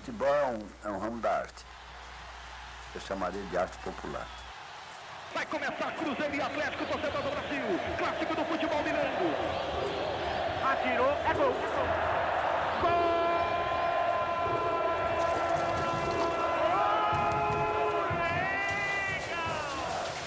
futebol é um ramo da arte. Eu chamaria de arte popular. Vai começar Cruzeiro e Atlético, torcedor do Brasil. Clássico do futebol mineiro. Atirou, é gol.